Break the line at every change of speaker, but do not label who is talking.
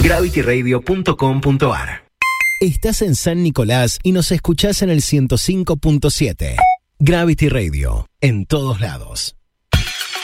gravityradio.com.ar. Estás en San Nicolás y nos escuchás en el 105.7. Gravity Radio, en todos lados.